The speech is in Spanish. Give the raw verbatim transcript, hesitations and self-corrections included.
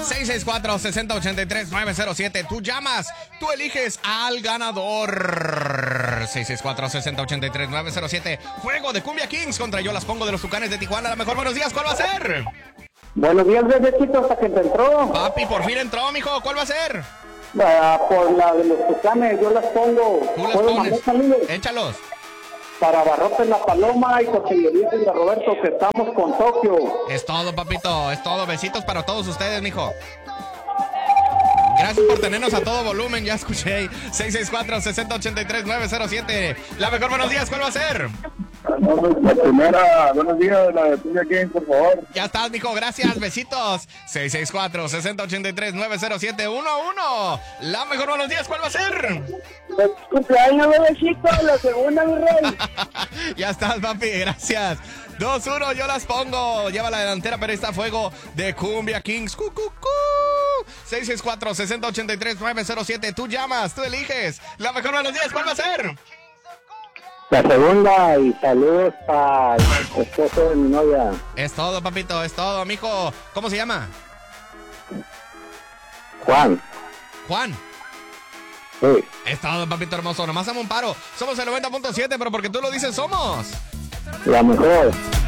seis seis cuatro, seis cero ocho tres, nueve cero siete. Tú llamas, tú eliges al ganador. seis seis cuatro, seis cero ocho tres, nueve cero siete. Juego de Cumbia Kings contra Yo Las Pongo de los Tucanes de Tijuana. La mejor, buenos días, ¿cuál va a ser? Buenos días, bebecito, hasta que te entró. Papi, por fin entró, mijo. ¿Cuál va a ser? Ah, por la de los Tucanes, Yo Las Pongo. Tú las ¿Puedo pones. mandar saludos? Échalos. Para Barrotes La Paloma y Tortillería de la Roberto, que estamos con Tokio. Es todo, papito, es todo. Besitos para todos ustedes, mijo. Gracias por tenernos a todo volumen, ya escuché. seis seis cuatro, seis cero ocho tres, nueve cero siete. La mejor, buenos días, ¿cuál va a ser? La primera, buenos días, la de Cumbia King, por favor. Ya estás, mijo, gracias, besitos. seis seis cuatro, seis cero ocho tres, nueve cero siete uno uno. La mejor, buenos días, ¿cuál va a ser? Feliz cumpleaños, bebecito, la segunda, mi rey. Ya estás, papi, gracias. dos uno, Yo Las Pongo. Lleva la delantera, pero está a fuego de Cumbia Kings. Cu, cu, cu. seis seis cuatro, seis cero ocho tres, nueve cero siete. Tú llamas, tú eliges. La mejor, buenos días, ¿cuál va a ser? La segunda, y saludos al esposo de mi novia. Es todo, papito, es todo, mijo. ¿Cómo se llama? Juan. Juan. Sí. Es todo, papito hermoso. Nomás dame un paro. Somos el noventa punto siete, pero porque tú lo dices, somos La mejor.